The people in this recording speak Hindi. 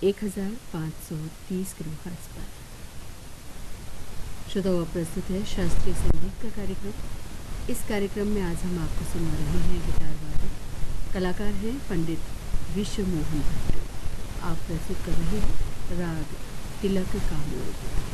1530 किलोहर्ट्ज़ पर। श्रोताओं, प्रस्तुत है शास्त्रीय संगीत का कार्यक्रम। इस कार्यक्रम में आज हम आपको सुना रहे हैं गिटार वादक, कलाकार हैं पंडित विश्व मोहन भट्ट। आप प्रस्तुत कर रहे हैं राग तिलक कामोद।